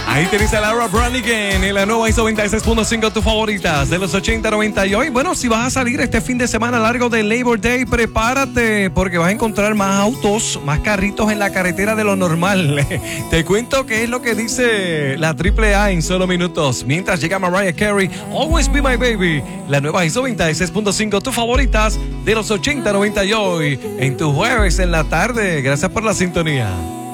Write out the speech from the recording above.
Ahí tenés a Laura Branigan en la nueva ISO 96.5, tus favoritas de los 80, 90 y hoy. Bueno, si vas a salir este fin de semana largo de Labor Day, prepárate porque vas a encontrar más autos, más carritos en la carretera de lo normal. Te cuento qué es lo que dice la AAA en solo minutos. Mientras llega Mariah Carey, Always Be My Baby, la nueva ISO 96.5, tus favoritas de los 80, 90 y hoy. En tu jueves en la tarde. Gracias por la sintonía.